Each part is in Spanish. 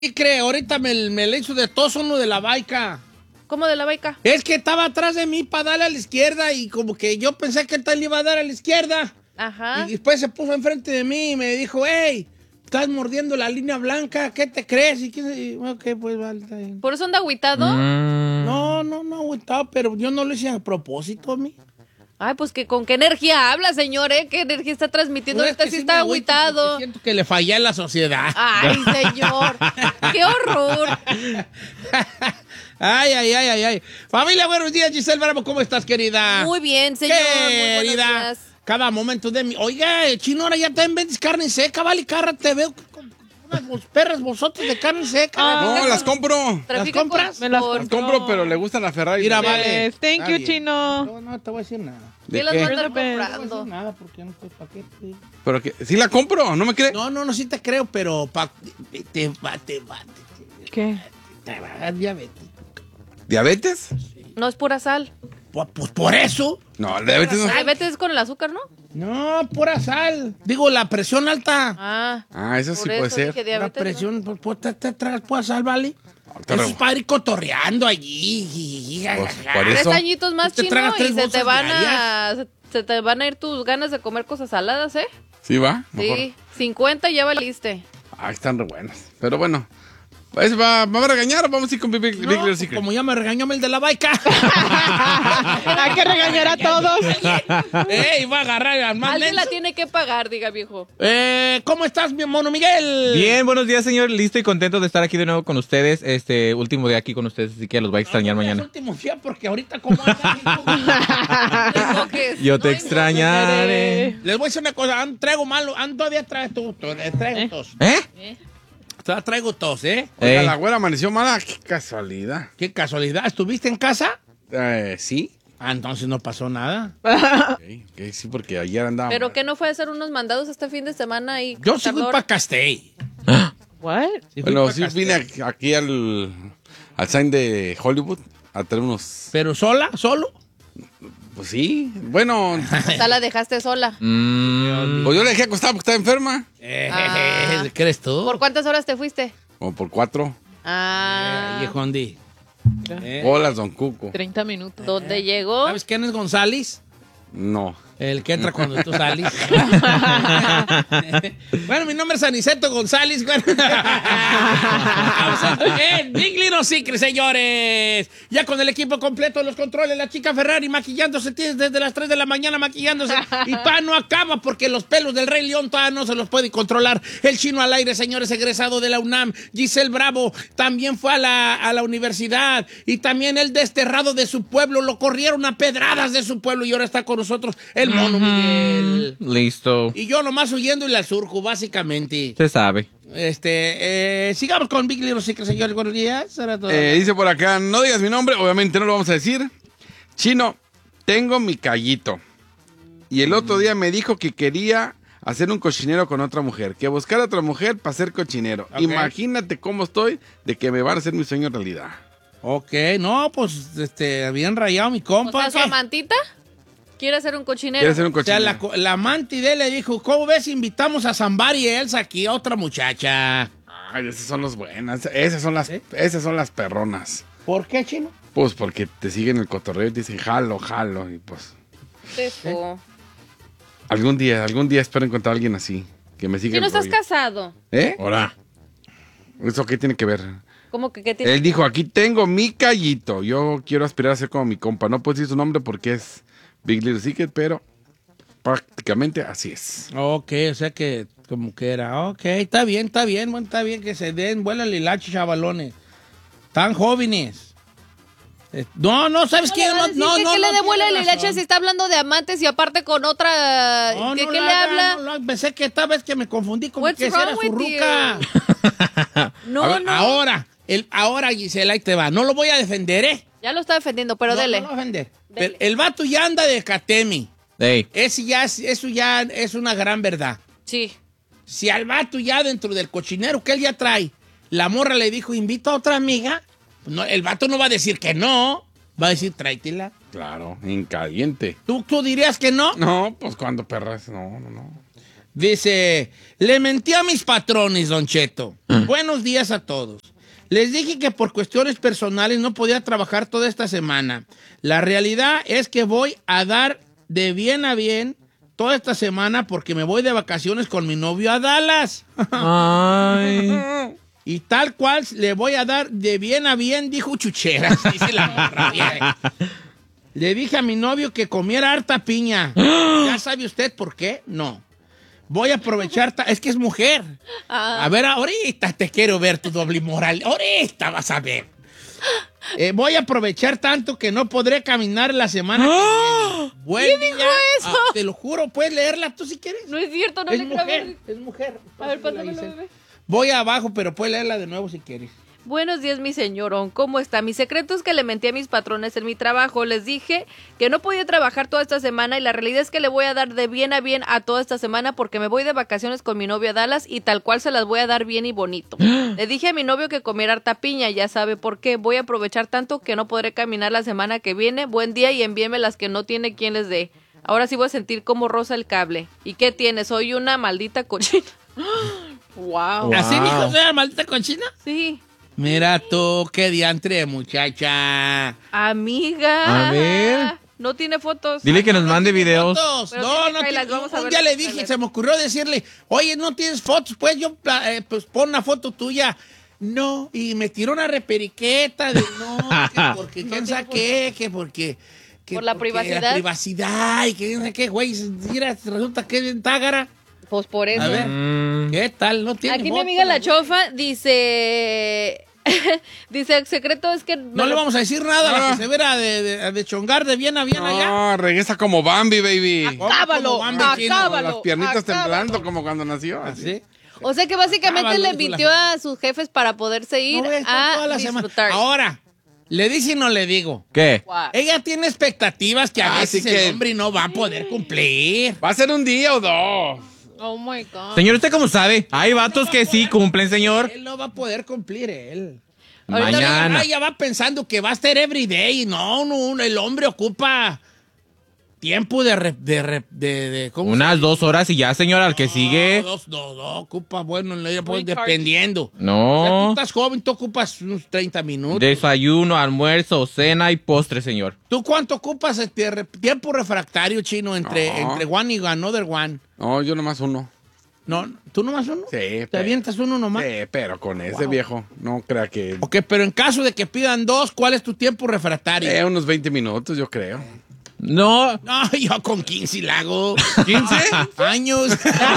¿Qué cree? Ahorita me le hizo de tos uno de la baica. ¿Cómo de la baica? Es que estaba atrás de mí para darle a la izquierda y como que yo pensé que tal iba a dar a la izquierda. Ajá. Y después se puso enfrente de mí y me dijo, hey, estás mordiendo la línea blanca, ¿qué te crees? Y ok, pues vale, está bien. ¿Por eso anda agüitado? No, agüitado, pero yo no lo hice a propósito a mí. Ay, pues que con qué energía habla, señor, ¿eh? ¿Qué energía está transmitiendo? Pues es Ahorita que sí sí está me agüito agüitado. porque siento que le fallé a la sociedad. Ay, señor. ¡Qué horror! Ay. Familia, buenos días, Giselle Bravo, ¿cómo estás, querida? Muy bien, señor. Muy buenos Querida, días. cada momento de mi... Oiga, Chino, ahora ya también vendes carne seca, vale, carra, te veo con unas perras bolsotas de carne seca. No, las compro. Trafica ¿Las compras? por- Me las por- Las compro, pero le gustan las Ferrari. Mira, también. vale. Thank Está you, bien. Chino. No te voy a decir nada. ¿De ¿Qué las qué? va a andar Depende. No te voy a decir comprando? nada porque no estoy paquete. Pero que, sí la compro, ¿no me cree? No, sí te creo, pero te va ¿Qué? a dar diabetes. ¿Diabetes? No es pura sal. Pues por eso. No, el diabetes no. Diabetes con el azúcar, ¿no? No, pura sal. Digo, la presión alta. Ah. Ah, eso sí Por puede eso ser. dije La diabetes, presión, pues te tragas pura sal, ¿vale? Te Eso re- es para ir cotorreando allí. Pues, por ¿no? 3 eso. añitos más, Te Chino, tragas 3 y se te bolsas van diarias. se te van a ir tus ganas de comer cosas saladas, ¿eh? ¿Sí va? Mejor. Sí. 50 ya valiste. Ah, están re buenas. Pero bueno. Pues ¿va a regañar o vamos a ir con Big No, Little Secret? como ya me regañó el de la baica. Hay que regañar a todos. Iba a agarrar al más Alguien la menso. tiene que pagar, diga viejo. ¿Cómo estás, mi mono Miguel? Bien, buenos días, señor. Listo y contento de estar aquí de nuevo con ustedes. Último día aquí con ustedes, así que los voy a extrañar No, mañana. Es último día porque ahorita como anda, Yo te extrañaré. les voy a decir una cosa, traigo malo, todavía traigo tos. ¿Eh? Todavía traigo tos, ¿eh? Oiga, Ey. la güera amaneció mala. Qué casualidad. Qué casualidad, ¿estuviste en casa? Sí. Ah, entonces no pasó nada. Ok, sí, porque ayer andaba. ¿Pero que no fue a hacer unos mandados este fin de semana? Y Yo sí fui calor? para Castell. What? Sí fui Bueno, pa' sí Castell. vine aquí al sign de Hollywood a traer unos. ¿Pero sola? ¿Solo? Pues sí. Bueno, O sea, la dejaste sola. pues yo le dejé acostar porque estaba enferma. ¿Crees tú? ¿Por cuántas horas te fuiste? Como por 4. Ah. Viejondi. Hola, Don Cuco. 30 minutos. ¿Dónde llegó? ¿Sabes quién es González? No. El que entra cuando tú sales. Bueno, mi nombre es Aniceto González. Bueno. Big Little Secret, señores. Ya con el equipo completo, los controles, la chica Ferrari maquillándose desde las 3 de la mañana maquillándose. Y pa no acaba porque los pelos del Rey León todavía no se los puede controlar. El Chino al aire, señores, egresado de la UNAM. Giselle Bravo también fue a la universidad. Y también el desterrado de su pueblo. Lo corrieron a pedradas de su pueblo y ahora está con nosotros el mono Miguel. Listo. Y yo nomás huyendo y la surco, básicamente. Se sabe. Sigamos con Big Little Secret, señores. Buenos días. Era todo. Dice por acá, no digas mi nombre, obviamente no lo vamos a decir. Chino, tengo mi callito. Y el otro día me dijo que quería hacer un cochinero con otra mujer, que buscar a otra mujer para ser cochinero. Ok. Imagínate cómo estoy de que me van a hacer mi sueño realidad. Ok, no, pues bien rayado mi O compa. sea, su ¿qué? amantita quiere hacer un cochinero. Quiere hacer un O sea, cochinero. la amante de él le dijo, ¿cómo ves? Invitamos a Zambari y Elsa aquí a otra muchacha. Ay, esas son las buenas. Esas son las perronas. ¿Por qué, Chino? Pues porque te siguen el cotorreo y te dicen jalo. Y pues Eso. algún día espero encontrar a alguien así. Que me siga Si no el estás rollo. casado. ¿Eh? Ahora. ¿Eso qué tiene que ver? ¿Cómo que qué tiene? Él dijo, aquí tengo mi callito. Yo quiero aspirar a ser como mi compa. No puedo decir su nombre porque es Big Little Secret, pero prácticamente así es. Ok, o sea que como que era. Ok, está bien, bueno, está bien que se den, vuelan lilachi, chavalones. Tan jóvenes. No, ¿sabes qué? No, ¿Qué le devuelve tiene el hilacha razón. si está hablando de amantes y aparte con otra? No, ¿Qué no le la habla? haga, no, pensé que esta vez que me confundí como What's que esa era wrong su with you? ruca. No, A ver, no. Ahora, Gisela, ahí te va. No lo voy a defender, ¿eh? Ya lo está defendiendo, pero No, dele. no lo voy a defender. Dele. El vato ya anda de Catemi. Ey. Eso ya es una gran verdad. Sí. Si al vato ya dentro del cochinero que él ya trae, la morra le dijo, invita a otra amiga, no, el vato no va a decir que no, va a decir, tráetela. Claro, en caliente. ¿Tú dirías que no? No, pues cuando perras, no. Dice, le mentí a mis patrones, Don Cheto. Buenos días a todos. Les dije que por cuestiones personales no podía trabajar toda esta semana. La realidad es que voy a dar de bien a bien toda esta semana porque me voy de vacaciones con mi novio a Dallas. Ay. Y tal cual le voy a dar de bien a bien, dijo Chucheras, dice la morra. Bien. Le dije a mi novio que comiera harta piña. ¿Ya sabe usted por qué? No. Voy a aprovechar, es que es mujer. A ver, ahorita te quiero ver tu doble moral. Ahorita vas a ver. Voy a aprovechar tanto que no podré caminar la semana que viene. ¿Quién dijo eso? Te lo juro, puedes leerla tú si quieres. No es cierto, no Es le creo. mujer, es mujer. A ver, pásamelo, bebé. Voy abajo, pero puedes leerla de nuevo si quieres. Buenos días, mi señorón. ¿Cómo está? Mi secreto es que le mentí a mis patrones en mi trabajo. Les dije que no podía trabajar toda esta semana y la realidad es que le voy a dar de bien a bien a toda esta semana porque me voy de vacaciones con mi novio a Dallas y tal cual se las voy a dar bien y bonito. Le dije a mi novio que comiera harta piña, ya sabe por qué. Voy a aprovechar tanto que no podré caminar la semana que viene. Buen día y envíeme las que no tiene quien les dé. Ahora sí voy a sentir como rosa el cable. ¿Y qué tiene? Soy una maldita cochina. Wow. ¿Así dijo la maldita cochina? Sí. Mira tú, qué diantre, muchacha. Amiga. A ver. No tiene fotos. Dile que nos mande videos. Fotos. Pero No, tiene no que tiene. las vamos a Un ver día le después. dije, se me ocurrió decirle, oye, no tienes fotos, pues yo, pues pon una foto tuya. No, y me tiró una reperiqueta de no, que porque quién sabe qué, que porque... que Por la porque privacidad. La privacidad y que quién sabe qué, güey, mira, resulta que es bien tágara. Pues por eso. A ver, Mm. ¿qué tal? No tiene Aquí mi foto, amiga la güey. chofa dice... dice, el secreto es que... No le vamos a decir nada a la que se verá de chongar de bien a bien allá. No, regresa como Bambi, baby. Acábalo, Como Bambi chino, acábalo. Las piernitas acábalo. temblando como cuando nació. ¿Sí? O sea que básicamente Acábalo, le dijo la mintió a sus jefes para poderse ir No voy a estar toda a la semana. disfrutar. Ahora, ¿le dice y no le digo? ¿Qué? Guau. Ella tiene expectativas que a veces Así que- el hombre no va a poder cumplir. Va a ser un día o dos. Oh my God. Señor, ¿usted cómo sabe? Hay vatos que sí cumplen, señor. Él no va a poder cumplir, él. Ahorita Mañana. Ella va pensando que va a estar everyday. No, el hombre ocupa tiempo ¿cómo Unas 2 horas y ya, señor, al que sigue. No, ocupa, bueno, ella pues, Muy tarde. dependiendo. Ya tú No. estás joven, tú ocupas unos 30 minutos. Desayuno, almuerzo, cena y postre, señor. ¿Tú cuánto ocupas tiempo refractario, chino, entre one y another one? No, yo nomás uno. No, ¿tú nomás uno? Sí, ¿Te pero- avientas uno nomás? Sí, pero con ese viejo, no crea que... Ok, pero en caso de que pidan 2, ¿cuál es tu tiempo refractario? unos 20 minutos, yo creo. No. No, yo con 15 la hago. ¿15? Años.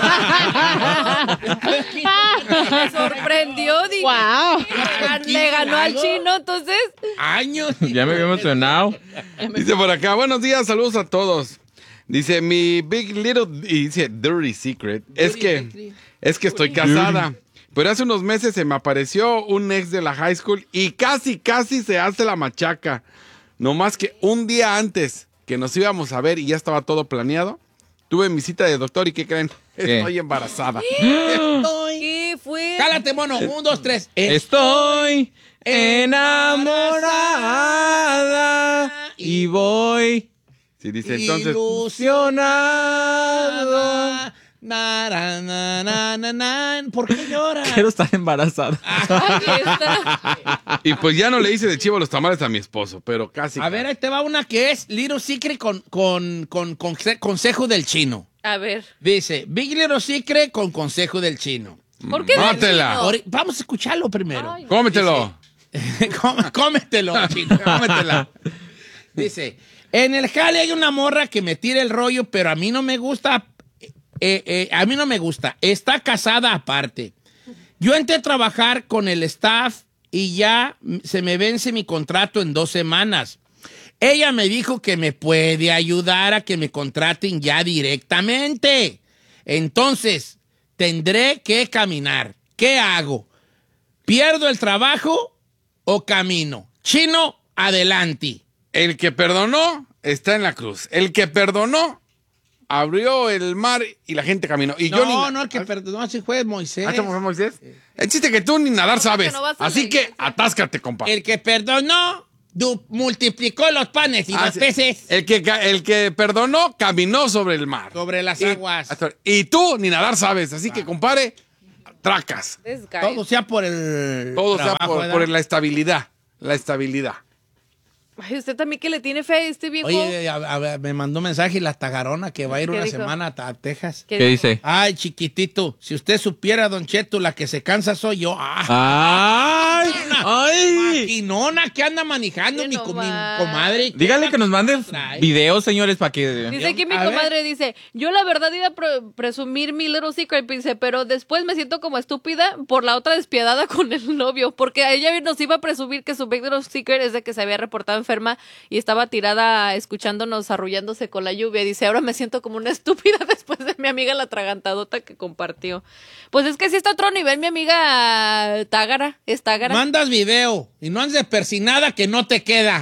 Me sorprendió, dije. Wow. Le ganó al chino, entonces. Años. Ya me había emocionado. Dice por acá, buenos días, saludos a todos. Dice, mi big little, y dice, dirty secret, es que estoy casada. Pero hace unos meses se me apareció un ex de la high school y casi se hace la machaca. No más que un día antes que nos íbamos a ver y ya estaba todo planeado, tuve mi cita de doctor y ¿qué creen? ¿Qué? Estoy embarazada. ¿Qué fue? Cálate, mono. 1, 2, 3. Estoy enamorada y voy Sí, dice entonces, Ilusionado. ¿Por qué lloras? quiero estar embarazada. Ahí está. y pues ya no le hice de chivo los tamales a mi esposo, pero casi. A ver, ahí te va una que es Little Secret con consejo del chino. A ver. Dice, Big Little Secret con consejo del chino. ¿Por qué? Mátela. del chino? Vamos a escucharlo primero. Ay. Cómetelo. Cómetelo, chino, cómetela. Dice, en el jale hay una morra que me tira el rollo, pero a mí no me gusta. A mí no me gusta. Está casada aparte. Yo entré a trabajar con el staff y ya se me vence mi contrato en 2 semanas. Ella me dijo que me puede ayudar a que me contraten ya directamente. Entonces, tendré que caminar. ¿Qué hago? ¿Pierdo el trabajo o camino? Chino, adelante. El que perdonó está en la cruz. El que perdonó abrió el mar y la gente caminó. Y yo No, el que perdonó así fue Moisés. ¿Ah, ¿cómo fue Moisés? El chiste que tú ni nadar sabes. no vas a Así la que iglesia. atáscate, compa. El que perdonó multiplicó los panes y los sí. peces El que perdonó caminó sobre el mar. sobre las aguas. Y tú ni nadar sabes, así que, compadre, tracas. This guy. Todo sea por el Todo sea trabajo, ¿verdad? por la estabilidad. La estabilidad. Ay, usted también que le tiene fe a este viejo. Oye, a ver, me mandó un mensaje la tagarona que va a ir ¿Qué una dijo? semana a Texas. ¿Qué dice? Ay, chiquitito, si usted supiera, Don Cheto, la que se cansa soy yo. Ah, ¡Ay! ¡Ay! maquinona que anda manejando Sí, mi no más. comadre. Dígale que nos manden Trae. videos, señores, para que... Dice aquí mi A ver. comadre, dice, yo la verdad iba a presumir mi little secret, dice, pero después me siento como estúpida por la otra despiadada con el novio, porque a ella nos iba a presumir que su big little secret es de que se había reportado enferma y estaba tirada escuchándonos arrullándose con la lluvia. Dice, ahora me siento como una estúpida después de mi amiga la atragantadota que compartió. Pues es que sí está a otro nivel mi amiga Tágara, es Tágara. Mandas video y no andes persinada que no te queda.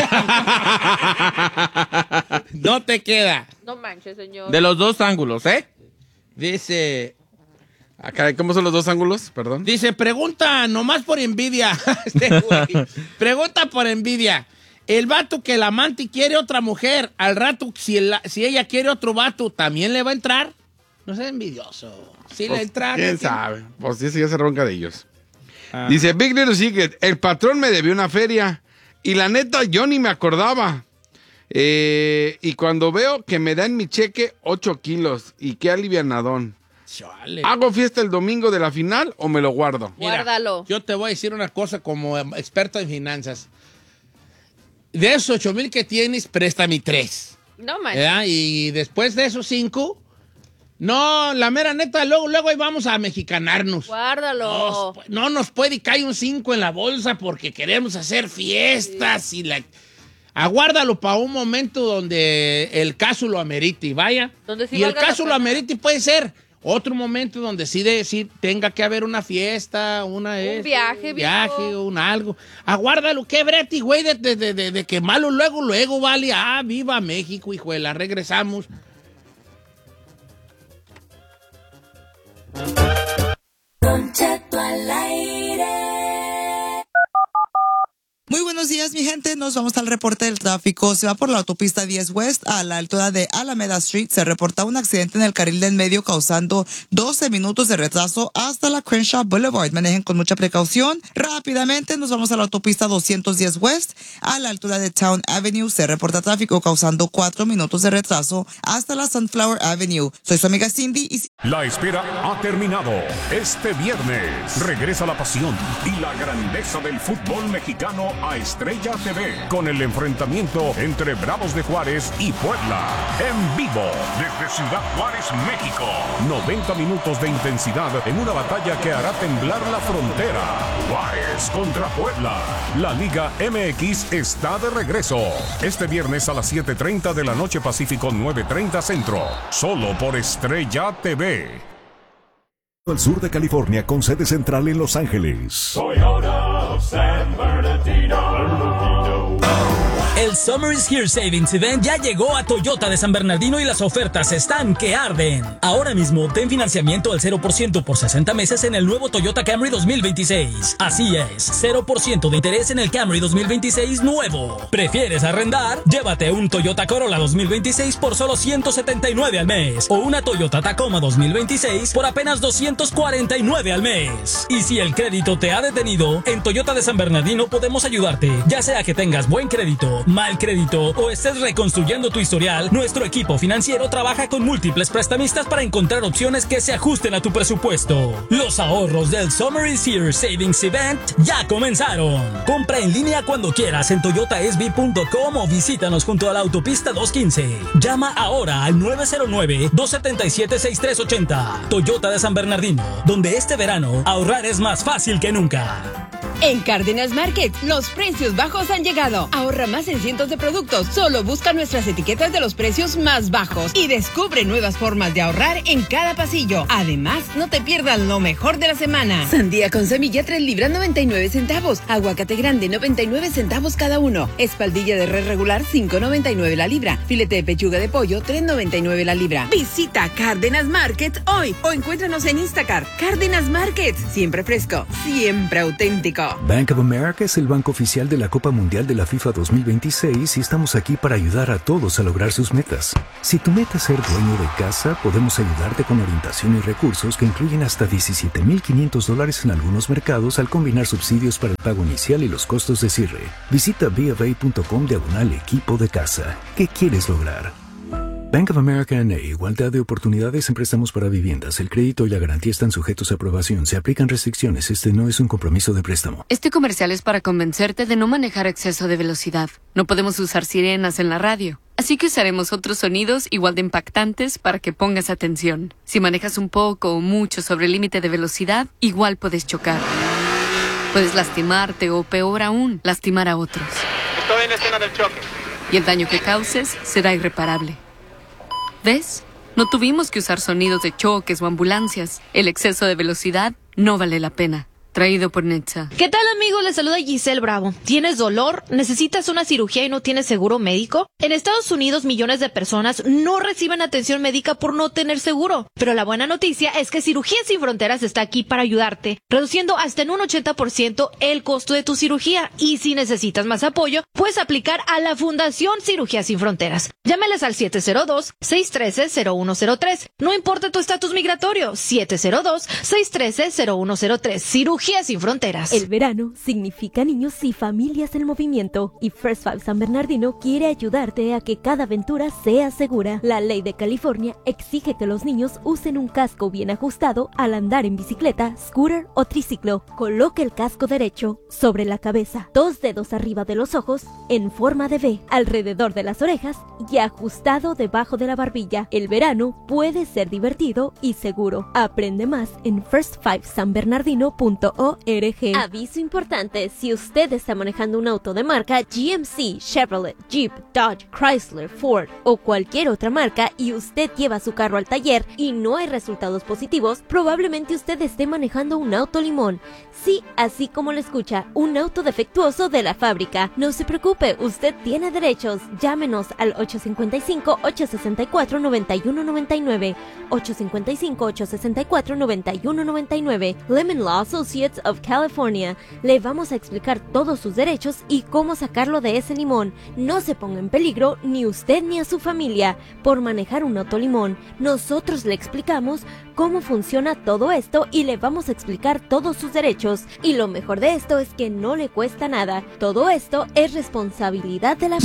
No te queda. No manches, señor. De los dos ángulos, ¿eh? Dice, Ah, caray, ¿cómo son los dos ángulos? Perdón. pregunta nomás por envidia. Güey. Pregunta por envidia. El vato que la amante quiere otra mujer, al rato, si ella quiere otro vato, ¿también le va a entrar? No seas envidioso. Sí Pues, le entra. ¿Quién sabe? Pues sí, ya se ronca de ellos. Ah. Dice, Big Little Secret, el patrón me debió una feria y la neta yo ni me acordaba. Y cuando veo que me dan mi cheque 8 kilos y qué alivianadón. Chale. ¿Hago fiesta el domingo de la final o me lo guardo? Mira, Guárdalo. yo te voy a decir una cosa como experto en finanzas. De esos 8,000 que tienes, préstame 3. No manches. ¿Verdad? Y después de esos 5, no, la mera neta, luego ahí vamos a mexicanarnos. Guárdalo. No nos puede caer un 5 en la bolsa porque queremos hacer fiestas y aguárdalo para un momento donde el caso lo amerite, vaya. Donde sí y el valga la caso lo pena. amerite puede ser otro momento donde sí tenga que haber una fiesta, un viaje, viejo. un algo. Aguárdalo, qué brete, güey, de que malo luego, vale. Ah, viva México, hijuela, regresamos. Don Cheto al aire. Muy buenos días, mi gente. Nos vamos al reporte del tráfico. Se va por la autopista 10 West a la altura de Alameda Street. Se reporta un accidente en el carril del medio causando 12 minutos de retraso hasta la Crenshaw Boulevard. Manejen con mucha precaución. Rápidamente nos vamos a la autopista 210 West a la altura de Town Avenue. Se reporta tráfico causando 4 minutos de retraso hasta la Sunflower Avenue. Soy su amiga Cindy y... La espera ha terminado. Este viernes regresa la pasión y la grandeza del fútbol mexicano a Estrella TV con el enfrentamiento entre Bravos de Juárez y Puebla. En vivo desde Ciudad Juárez, México. 90 minutos de intensidad en una batalla que hará temblar la frontera. Juárez contra Puebla. La Liga MX está de regreso. Este viernes a las 7:30 de la noche Pacífico, 9:30 Centro. Solo por Estrella TV. Al sur de California con sede central en Los Ángeles. Toyota of San Bernardino. El Summer is Here Savings Event ya llegó a Toyota de San Bernardino y las ofertas están que arden. Ahora mismo obtén financiamiento al 0% por 60 meses en el nuevo Toyota Camry 2026. Así es, 0% de interés en el Camry 2026 nuevo. ¿Prefieres arrendar? Llévate un Toyota Corolla 2026 por solo $179 al mes o una Toyota Tacoma 2026 por apenas $249 al mes. Y si el crédito te ha detenido, en Toyota de San Bernardino podemos ayudarte, ya sea que tengas buen crédito, mal crédito o estés reconstruyendo tu historial. Nuestro equipo financiero trabaja con múltiples prestamistas para encontrar opciones que se ajusten a tu presupuesto. Los ahorros del Summer is Here Savings Event ya comenzaron. Compra en línea cuando quieras en toyotasb.com o visítanos junto a la autopista 215. Llama ahora al 909-277-6380. Toyota de San Bernardino, donde este verano ahorrar es más fácil que nunca. En Cárdenas Market, los precios bajos han llegado. Ahorra más en cientos de productos. Solo busca nuestras etiquetas de los precios más bajos y descubre nuevas formas de ahorrar en cada pasillo. Además, no te pierdas lo mejor de la semana. Sandía con semilla 3 libras 99 centavos. Aguacate grande 99 centavos cada uno. Espaldilla de res regular 5.99 la libra. Filete de pechuga de pollo 3.99 la libra. Visita Cárdenas Market hoy o encuéntranos en Instacart. Cárdenas Market, siempre fresco, siempre auténtico. Bank of America es el banco oficial de la Copa Mundial de la FIFA 2026 y estamos aquí para ayudar a todos a lograr sus metas. Si tu meta es ser dueño de casa, podemos ayudarte con orientación y recursos que incluyen hasta $17,500 en algunos mercados al combinar subsidios para el pago inicial y los costos de cierre. Visita BofA.com/equipo de casa. ¿Qué quieres lograr? Bank of America N.A. Igualdad de oportunidades en préstamos para viviendas. El crédito y la garantía están sujetos a aprobación. Se aplican restricciones. Este no es un compromiso de préstamo. Este comercial es para convencerte de no manejar a exceso de velocidad. No podemos usar sirenas en la radio. Así que usaremos otros sonidos igual de impactantes para que pongas atención. Si manejas un poco o mucho sobre el límite de velocidad, igual puedes chocar. Puedes lastimarte o, peor aún, lastimar a otros. Estoy en la escena del choque. Y el daño que causes será irreparable. ¿Ves? No tuvimos que usar sonidos de choques o ambulancias. El exceso de velocidad no vale la pena. Traído por Netza. ¿Qué tal, amigos? Les saluda Giselle Bravo. ¿Tienes dolor? ¿Necesitas una cirugía y no tienes seguro médico? En Estados Unidos, millones de personas no reciben atención médica por no tener seguro. Pero la buena noticia es que Cirugía Sin Fronteras está aquí para ayudarte, reduciendo hasta en un 80% el costo de tu cirugía. Y si necesitas más apoyo, puedes aplicar a la Fundación Cirugía Sin Fronteras. Llámales al 702-613-0103. No importa tu estatus migratorio, 702-613-0103. Cirugía Sin Fronteras. El verano significa niños y familias en movimiento, y First Five San Bernardino quiere ayudarte a que cada aventura sea segura. La ley de California exige que los niños usen un casco bien ajustado al andar en bicicleta, scooter o triciclo. Coloque el casco derecho sobre la cabeza, 2 dedos arriba de los ojos, en forma de V, alrededor de las orejas y ajustado debajo de la barbilla. El verano puede ser divertido y seguro. Aprende más en firstfivesanbernardino.org. Aviso importante: si usted está manejando un auto de marca GMC, Chevrolet, Jeep, Dodge, Chrysler, Ford o cualquier otra marca y usted lleva su carro al taller y no hay resultados positivos, probablemente usted esté manejando un auto limón. Sí, así como lo escucha, un auto defectuoso de la fábrica. No se preocupe, usted tiene derechos. Llámenos al 855-864-9199. 855-864-9199. Lemon Law Associates of California. Le vamos a explicar todos sus derechos y cómo sacarlo de ese limón. No se ponga en peligro ni usted ni a su familia por manejar un auto limón. Nosotros le explicamos cómo funciona todo esto y le vamos a explicar todos sus derechos. Y lo mejor de esto es que no le cuesta nada. Todo esto es responsabilidad de la